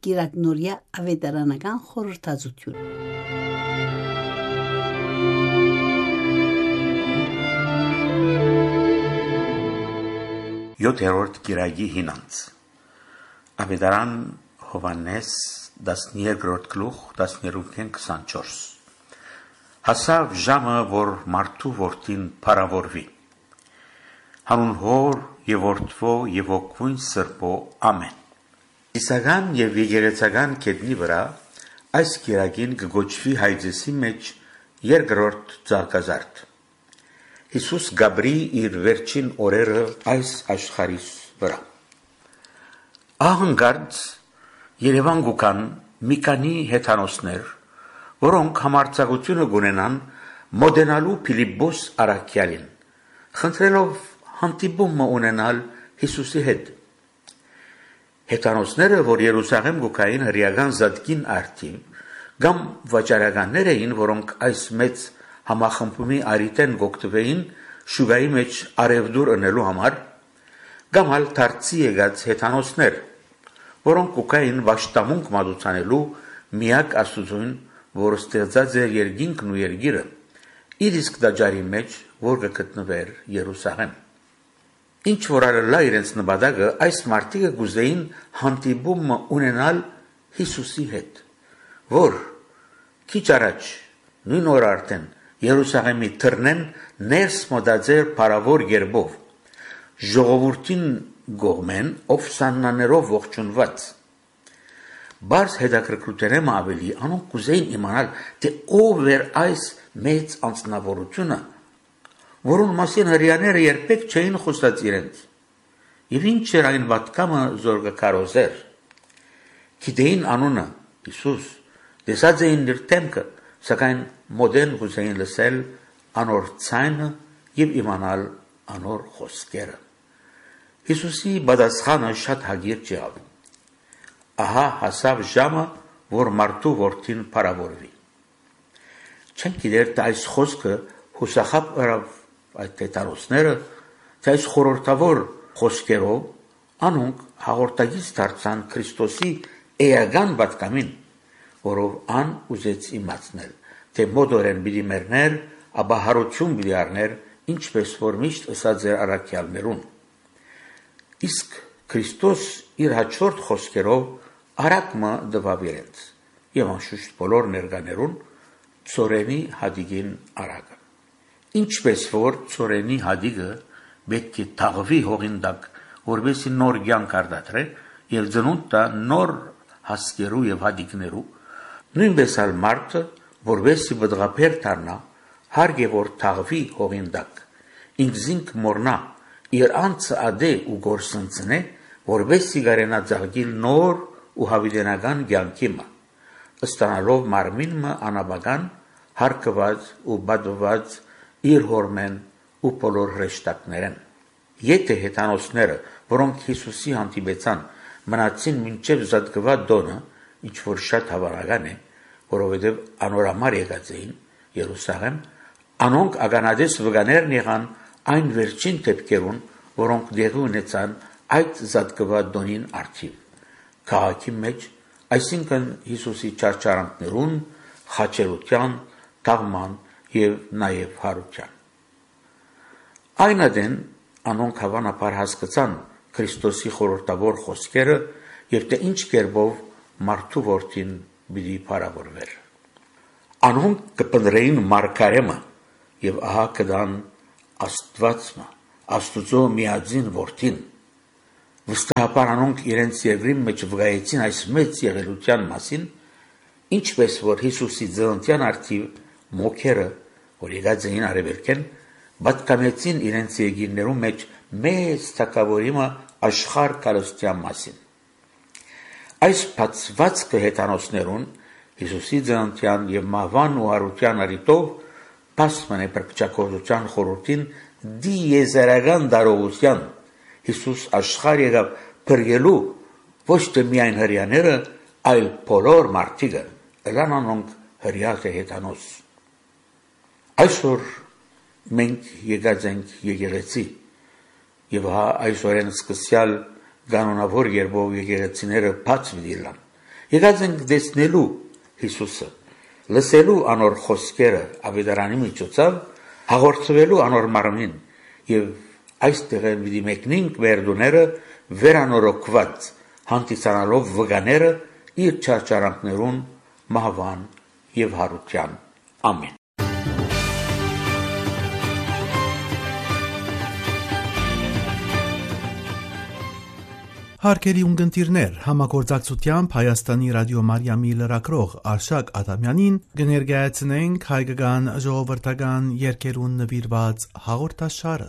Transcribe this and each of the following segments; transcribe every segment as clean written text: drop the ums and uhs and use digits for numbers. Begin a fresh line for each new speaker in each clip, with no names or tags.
Կիրակնորյա ավետարանական խորհրդածություն։
Յոթերորդ կիրակի հինանց Ավետարան Հովհաննես 12-րդ գլուխ 13-24 Հասավ ժամը, որ մարդու որդին փառավորվի հանուն հոր եւ որդվո եւ օգնույն սրբո ամեն Իսական եւ եկեղեցական կետնի վրա այս կիրակին կգոչվի հայձեսի մեջ երկրորդ ցանկազարդ Հիսուս Գաբրի իր վերջին օրերը այս աշխարհիս վրա Ահնգարդ Երևան գուկան մի քանի հեթանոսներ որոնք համարձակությունը գունենան մոդենալու Փիլիպպոս Արաքյալին խնդրելով հանդիպում ունենալ Հիսուսի հետ Հեթանոսները, որ Երուսաղեմ գուկային հրեական զատկին արդիվ, կամ վաճառականներ էին, որոնք այս մեծ համախմբումի արիտեն գոկտվեին շուգայի մեջ արևդուր ընելու համար, կամ հալ դարձի եկած հեթանոսներ, որոնք գուկային վաշտամունք մատուցանելու միակ աստուծուն, որ ստեղծած էր երկինքն ու երկիրը, իր իսկ դաջարի մեջ, որ կգտնվեր Երուսաղեմ Ինչ որ արելա իրենց նպատակը այս մարդիկը գուզեին հանդիպում ունենալ Հիսուսի հետ, որ քիչ առաջ նույն օր արդեն Երուսաղեմի թռնեն ներս մոտածեր փառավոր երբով, ժողովրդին գողմեն ովսանաներով ողջունված։ Բայց հետաքրքրութենեմ ավելի անոնք գուզեին իմանալ, թե ով էր այս մեծ անձնավորությունը որուն մասին հրեաները երբեք չէին խոստաց իրենց, և ինչ էր այն վատկամը զորգակարոզեր, գիտեին անունը Հիսուս, տեսած էին իր դեմքը, սակայն մոդեն գուզեին լսել անոր ձայնը և իմանալ անոր խոսքերը։ Հիսուսի պատասխանը շատ հագիր չեղավ։ Ահա հասավ ժամը, որ մարդու որդին փառավորվի։ Չեն գիտեր, թե այս խոսքը հուսախաբ ըրավ այդ հեթանոսները, թե այս խորհրդավոր խոսքերով անոնք հաղորդակից դարձան Քրիստոսի էական պատկամին, որով ան ուզեց իմացնել, թե մոտորեն պիտի մեռներ, ապա հարություն պիտի առներ, ինչպես որ միշտ ըսած էր առաքյալներուն։ Իսկ Քրիստոս իր հաջորդ խոսքերով արակմը դվավ իրենց, և անշուշտ բոլոր ներկաներուն ծորենի հադիգին արակը։ Ինչպես որ ծորենի հադիգը պետք է թաղվի հողին տակ, որպեսզի նոր կյանք արտադրե եւ ծնունդ տա նոր հասկերու եւ հադիգներու, նույնպես ալ մարդը, որպեսզի բդղափեր դառնա, հարկ է որ թաղվի հողին տակ, ինքզինք մորնա, իր անձը ադե ու գործընծնե, որպեսզի կարենա ծաղկիլ նոր ու հավիտենական կյանքիմը, ստանալով մարմինը անաբական, հարկված ու բադված իր հորմեն ու բոլոր հրեշտակներեն։ Եթե հեթանոսները, որոնք Հիսուսի հանդիպեցան, մնացին մինչև զատկված դոնը, ինչ որ շատ հավանական է, որովհետև անորամար եկած էին Երուսաղեմ, անոնք ականադես վկաներն եղան այն վերջին դեպքերուն, որոնք դեղի ունեցան այդ զատկված դոնին արդիվ, քաղաքի մեջ, այսինքն Հիսուսի ճարճարանքներուն, խաչերության, թաղման և նաև հարության։ Այն ադեն անոնք հավանաբար հասկացան Քրիստոսի խորհրդավոր խոսքերը և թե ինչ կերպով մարդու որդին պիտի փառավորվեր։ Անոնք կպնդրեին մարգարեմը և ահա կդան Աստվածը, Աստուծո միածին որդին։ Վստահաբար անոնք իրենց երկրի մեջ վկայեցին այս մեծ եղելության մասին, ինչպես որ Հիսուսի ծննդյան արդիվ մոքերը, որ եկած էին արևելքեն, պատկամեցին իրենց երկիրներու մեջ մեծ թագավորիմը աշխարհ կալստյան մասին։ Այս բացվածքը հեթանոսներուն Հիսուսի ծննդյան և մահվան ու հարության առիթով պասմն է բրկչակոծության խորհրդին դիեզերական դարողության Հիսուս աշխարհ եկավ փրկելու ոչ թե միայն հրեաները, այլ բոլոր մարդիկը, ըլան անոնք հրեա թե հեթանոս։ Այսօր մենք եկած ենք եկեղեցի եւ հա այսօրեն սկսյալ Կանոնավոր երբով եկեղեցիները բաց դիլան Եկած ենք տեսնելու Հիսուսը, լսելու անոր խոսքերը ավետարանի միջոցով, հաղորդվելու անոր մարմին եւ այստեղ պիտի մեկնենք մեր դուները վերանորոգված հանդիսանալով վգաները իր չարչարանքներուն մահվան եւ հարության ամեն
Հարգելի ունկնդիրներ, համագործակցությամբ Հայաստանի ռադիո Մարիամի լրագրող Արշակ Ադամյանին կներկայացնենք հայկական ժողովրդական երգերուն նվիրված հաղորդաշարը։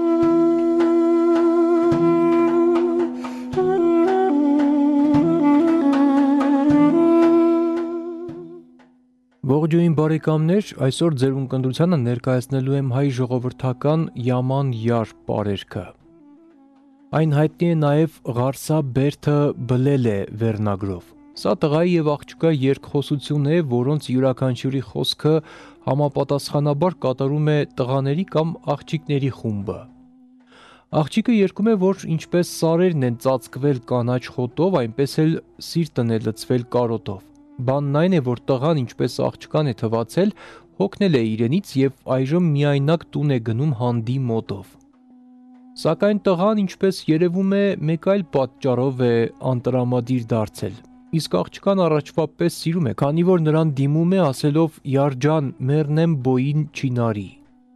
Ողջույն բարեկամներ, այսօր ձեր ունկնդրությանը ներկայացնելու եմ հայ ժողովրդական Yaman Yar պարերգը։ Այն հայտնի է նաև Ղարսա բերդը բլել է վերնագրով։ Սա տղայի եւ աղջկա երկխոսություն է, որոնց յուրաքանչյուրի խոսքը համապատասխանաբար կատարում է տղաների կամ աղջիկների խումբը։ Աղջիկը երգում է, որ ինչպես սարերն են ծածկվել կանաչ խոտով, այնպես էլ սիրտն է լցվել կարոտով։ Բանն այն է, որ տղան ինչպես աղջկան է թվացել, հոգնել է իրենից եւ այժմ միայնակ տուն է գնում հանդի մոտով։ Սակայն տղան, ինչպես երևում է, մեկ այլ պատճառով է անտրամադիր դարձել։ Իսկ աղջկան առաջվա պես սիրում է, քանի որ նրան դիմում է ասելով «Յարջան, մեռնեմ բոյին չինարի»։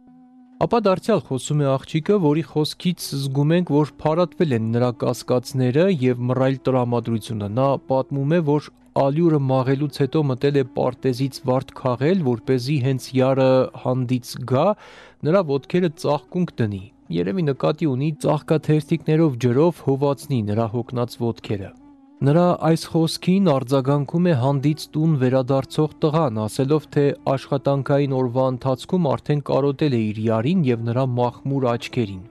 Ապա դարձյալ խոսում է աղջիկը, որի խոսքից զգում ենք, որ փարատվել են նրա կասկածները եւ մռայլ տրամադրությունը։ Նա պատմում է, որ ալյուրը մաղելուց հետո մտել է պարտեզից վարդ քաղել, որպեսզի հենց յարը հանդից գա, նրա ոտքերը ծաղկունք դնի։ Երևի նկատի ունի ծաղկաթերթիկներով ջրով հովացնի նրա հոգնած ոտքերը։ Նրա այս խոսքին արձագանքում է հանդից տուն վերադարձող տղան, ասելով, թե աշխատանքային օրվա ընթացքում արդեն կարոտել է իր յարին եւ նրա մախմուր աչքերին։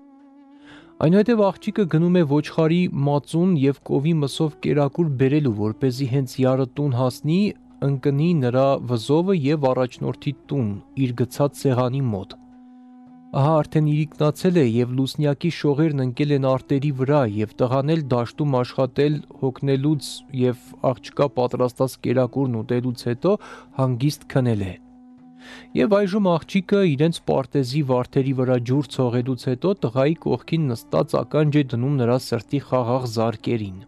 Այնուհետև աղջիկը գնում է ոչխարի մածուն եւ կովի մսով կերակուր բերելու, որպեսզի հենց յարը տուն հասնի, ընկնի նրա վզովը եւ առաջնորդի տուն, իր գցած սեղանի մոտ։ Ահա արդեն իրիկնացել է եւ լուսնյակի շողերն ընկել են արտերի վրա եւ տղան էլ դաշտում աշխատել հոգնելուց եւ աղջկա պատրաստած կերակուրն ուտելուց հետո հանգիստ քնել է։ Եվ այժմ աղջիկը իրենց պարտեզի վարդերի վրա ջուր ցողելուց հետո տղայի կողքին նստած ականջ է դնում նրա սրտի խաղաղ զարկերին։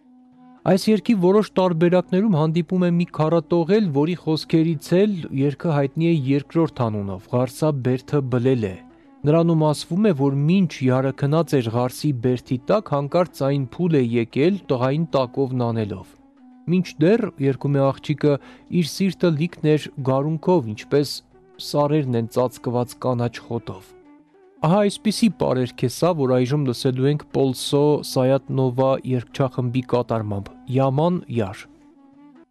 Այս երգի որոշ տարբերակներում հանդիպում է մի քառատողել, որի խոսքերից էլ երգը հայտնի է երկրորդ անունով՝ Ղարսա բերդը բլել է։ Նրանում ասվում է, որ մինչ յարը քնած էր Ղարսի բերդի տակ, հանկարծ այն փուլ է եկել տղային տակով նանելով։ Մինչդեռ, երգում է աղջիկը, իր սիրտը լիքն էր գարունքով, ինչպես սարերն են ծածկված կանաչ խոտով։ Ահա այսպիսի պարերգ է սա, որ այժմ լսելու ենք Պոլսո Սայաթնովա երգչախմբի կատարմամբ՝ Yaman Yar։